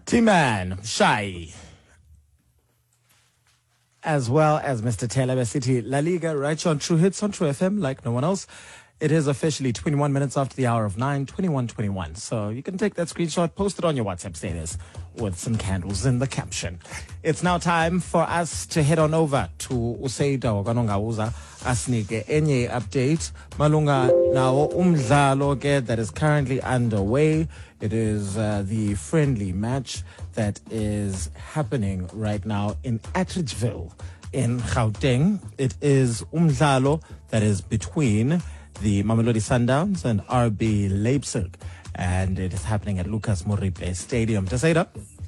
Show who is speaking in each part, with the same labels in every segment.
Speaker 1: T-Man, Shy, as well as Mr. Taylor City, La Liga, right here on True Hits on True FM, like no one else. It is officially 21 minutes after the hour of 9, 21:21. So you can take that screenshot, post it on your WhatsApp status with some candles in the caption. It's now time for us to head on over to Usaida Oganongauza asinike enye update malunga nawo umdlalo ke that is currently underway. It is the friendly match that is happening right now in Atteridgeville in Gauteng. It is umdlalo that is between the Mamelodi Sundowns and RB Leipzig, and it is happening at Lucas Moripe Stadium. Taseida?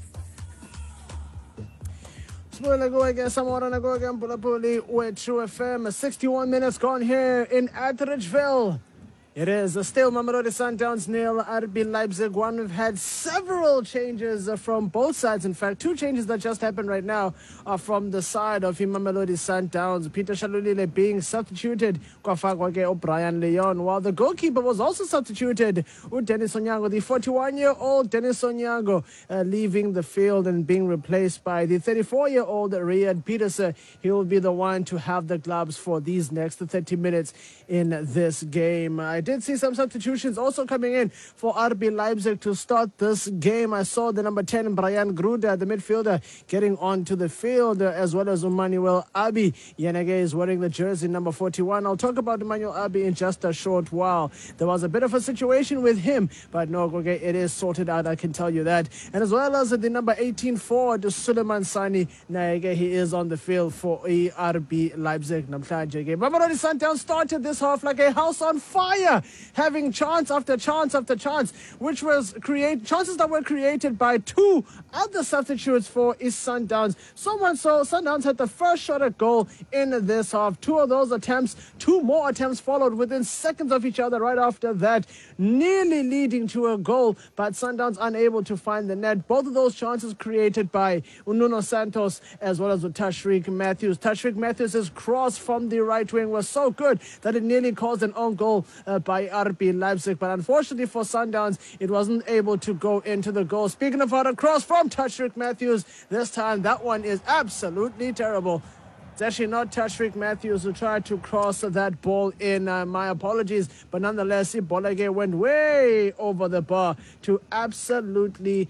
Speaker 2: With True FM, 61 minutes gone here in Atteridgeville. It is still Mamelodi Sundowns nil, RB Leipzig 1. We've had several changes from both sides. In fact, two changes that just happened right now are from the side of Mamelodi Sundowns. Peter Shalulile being substituted, Brian Leon, while the goalkeeper was also substituted, Dennis Onyango, the 41-year-old Dennis Onyango, leaving the field and being replaced by the 34-year-old Riyad Peterson. He will be the one to have the gloves for these next 30 minutes in this game. I did see some substitutions also coming in for RB Leipzig to start this game. I saw the number 10, Brian Gruda, the midfielder, getting onto the field, as well as Emmanuel Abi. Yenege is wearing the jersey number 41. I'll talk about Emmanuel Abi in just a short while. There was a bit of a situation with him, but no, okay, it is sorted out, I can tell you that. And as well as the number 18 forward, Suleiman Sani Naege, he is on the field for RB Leipzig. Mamelodi Sundowns started this half like a house on fire, having chance after chance after chance, which was chances that were created by two other substitutes for Sundowns. So Sundowns had the first shot at goal in this half. Two of those attempts, two more attempts followed within seconds of each other right after that, nearly leading to a goal, but Sundowns unable to find the net. Both of those chances created by Nuno Santos as well as with Tashreeq Matthews. Tashreeq Matthews' cross from the right wing was so good that it nearly caused an own goal by RB Leipzig, but unfortunately for Sundowns, it wasn't able to go into the goal. Speaking of a cross from Tashreeq Matthews, this time that one is absolutely terrible. It's actually not Tashreeq Matthews who tried to cross that ball in. My apologies, but nonetheless, Ibolage went way over the bar to absolutely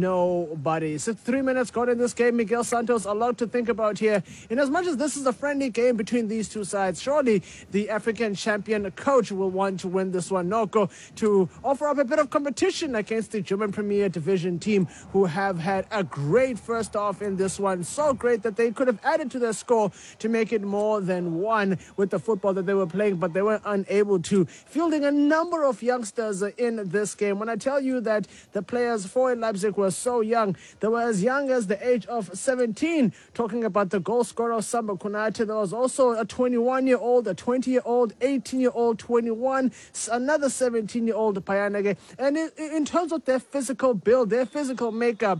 Speaker 2: nobody. 3 minutes gone in this game. Miguel Santos, a lot to think about here. In as much as this is a friendly game between these two sides, surely the African champion coach will want to win this one, Noko, to offer up a bit of competition against the German Premier Division team, who have had a great first half in this one. So great that they could have added to their score to make it more than one with the football that they were playing, but they were unable to, fielding a number of youngsters in this game. When I tell you that the players for Leipzig were so young, they were as young as the age of 17. Talking about the goal scorer, Samba Konate, there was also a 21-year-old, a 20-year-old, 18-year-old, 21, another 17-year-old Payanage. And in terms of their physical build, their physical makeup,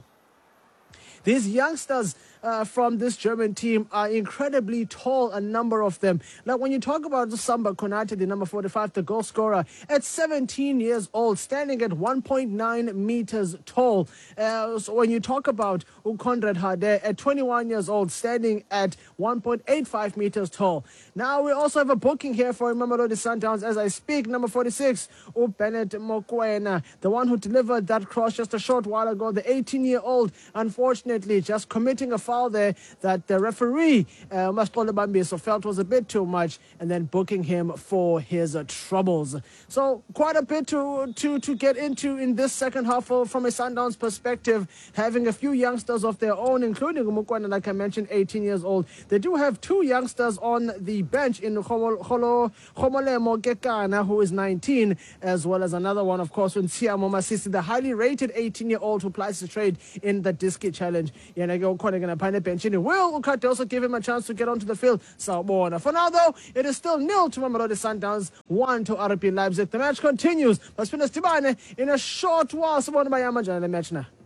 Speaker 2: these youngsters from this German team are incredibly tall, a number of them. Like when you talk about Samba Konate, the number 45, the goal scorer, at 17 years old, standing at 1.9 meters tall. So when you talk about Conrad Hade, at 21 years old, standing at 1.85 meters tall. Now we also have a booking here for Mamelodi Sundowns as I speak. Number 46, Bennett Mokoena, the one who delivered that cross just a short while ago. The 18-year-old, unfortunately, just committing a foul there that the referee, Mascolo Bambiso, felt was a bit too much, and then booking him for his troubles. So quite a bit to get into in this second half from a Sundowns perspective, having a few youngsters of their own, including Mukwana, like I mentioned, 18 years old. They do have two youngsters on the bench in Khomolemo Gekana, who is 19, as well as another one, of course, Ntsiamo Masisi, the highly rated 18-year-old who plies his trade in the Diski Challenge. Will Ukate also give him a chance to get onto the field? For now, though, it is still 0 to Mamelodi Sundowns, 1 to RB Leipzig. The match continues. But in a short while, someone by Yamajana, the match now.